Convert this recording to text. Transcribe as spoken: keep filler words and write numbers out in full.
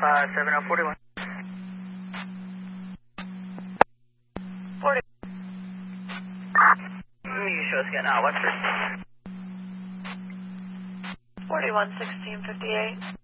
five seven oh forty-one. forty. You show us getting out, Westford. forty-one sixteen fifty-eight.